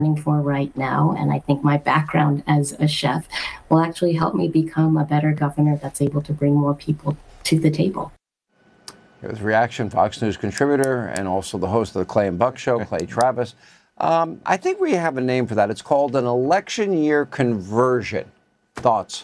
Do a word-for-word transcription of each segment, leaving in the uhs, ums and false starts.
for right now, and I think my background as a chef will actually help me become a better governor that's able to bring more people to the table. Here's reaction, Fox News contributor and also the host of the Clay and Buck Show, Clay Travis. Um, I think we have a name for that. It's called an election year conversion. Thoughts?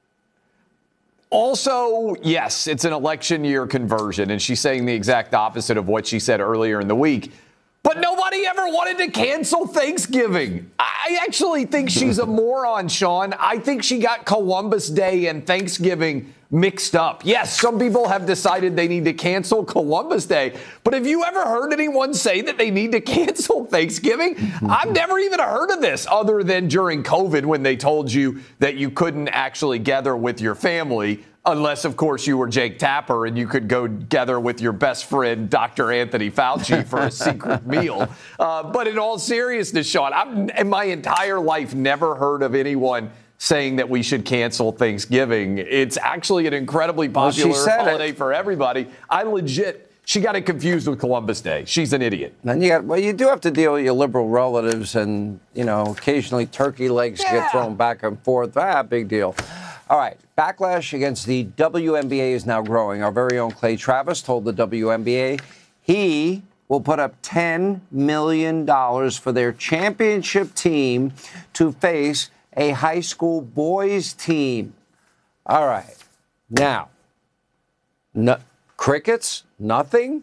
Also, yes, it's an election year conversion, and she's saying the exact opposite of what she said earlier in the week. But nobody ever wanted to cancel Thanksgiving. I actually think she's a moron, Sean. I think she got Columbus Day and Thanksgiving mixed up. Yes, some people have decided they need to cancel Columbus Day. But have you ever heard anyone say that they need to cancel Thanksgiving? I've never even heard of this other than during COVID when they told you that you couldn't actually gather with your family. Unless, of course, you were Jake Tapper and you could go gather with your best friend, Doctor Anthony Fauci, for a secret meal. Uh, but in all seriousness, Sean, I've in my entire life never heard of anyone saying that we should cancel Thanksgiving. It's actually an incredibly popular well, holiday it. for everybody. I legit, she got it confused with Columbus Day. She's an idiot. Then you got, well, you do have to deal with your liberal relatives, and, you know, occasionally turkey legs yeah. get thrown back and forth. Ah, big deal. All right, backlash against the W N B A is now growing. Our very own Clay Travis told the W N B A he will put up ten million dollars for their championship team to face a high school boys team. All right, now, no, crickets, nothing?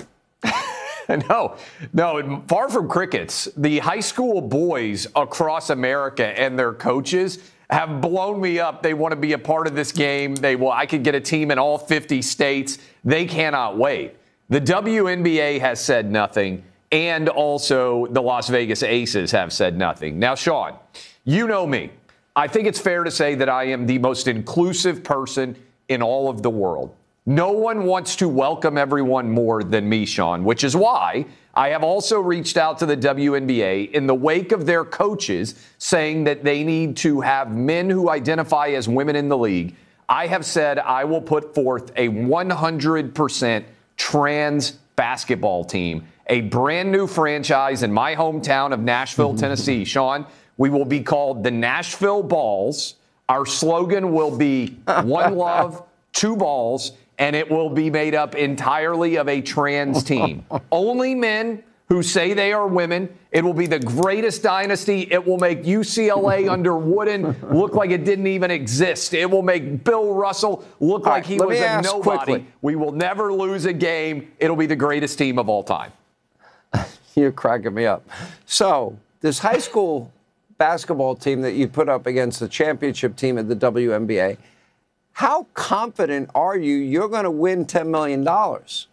No, no, far from crickets. The high school boys across America and their coaches have blown me up. They want to be a part of this game. They will. I could get a team in all fifty states. They cannot wait. The W N B A has said nothing, and also the Las Vegas Aces have said nothing. Now, Sean, you know me. I think it's fair to say that I am the most inclusive person in all of the world. No one wants to welcome everyone more than me, Sean, which is why I have also reached out to the W N B A in the wake of their coaches saying that they need to have men who identify as women in the league. I have said I will put forth a one hundred percent trans basketball team, a brand new franchise in my hometown of Nashville, Tennessee. Sean, we will be called the Nashville Balls. Our slogan will be one love, two balls. And it will be made up entirely of a trans team. Only men who say they are women. It will be the greatest dynasty. It will make U C L A under Wooden look like it didn't even exist. It will make Bill Russell look all like he was a nobody. Quickly. We will never lose a game. It'll be the greatest team of all time. You're cracking me up. So this high school basketball team that you put up against the championship team at the W N B A, how confident are you you're going to win ten million dollars?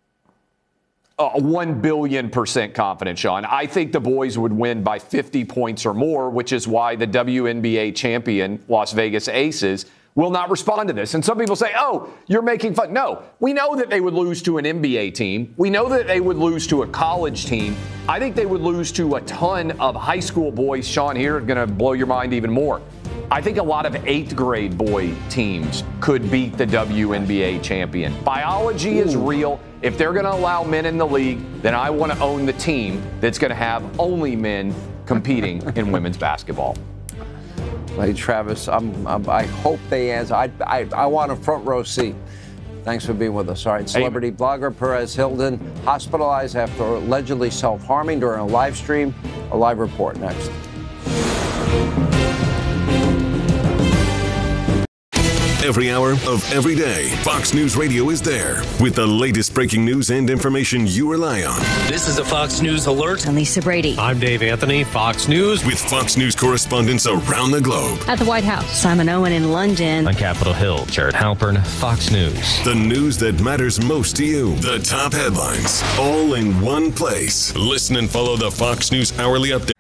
Uh, one billion percent confident, Sean. I think the boys would win by fifty points or more, which is why the W N B A champion, Las Vegas Aces, will not respond to this. And some people say, oh, you're making fun. No, we know that they would lose to an N B A team. We know that they would lose to a college team. I think they would lose to a ton of high school boys. Sean, here is going to blow your mind even more. I think a lot of eighth grade boy teams could beat the W N B A champion. Biology is real. If they're going to allow men in the league, then I want to own the team that's going to have only men competing in women's basketball. Hey, Travis, I'm, I'm, I hope they answer. I, I, I want a front row seat. Thanks for being with us. All right, celebrity hey. blogger Perez Hilton hospitalized after allegedly self-harming during a live stream. A live report next. Every hour of every day, Fox News Radio is there with the latest breaking news and information you rely on. This is a Fox News alert. I'm Lisa Brady. I'm Dave Anthony, Fox News. With Fox News correspondents around the globe. At the White House, Simon Owen in London. On Capitol Hill, Jared Halpern, Fox News. The news that matters most to you. The top headlines, all in one place. Listen and follow the Fox News Hourly Update